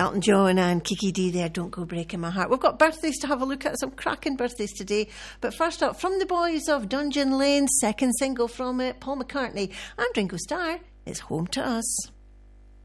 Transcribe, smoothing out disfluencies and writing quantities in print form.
Elton John and Kiki Dee there, Don't Go Breaking My Heart. We've got birthdays to have a look at, some cracking birthdays today. But first up, from the boys of Dungeon Lane, second single from it, Paul McCartney and Ringo Starr, it's Home to Us.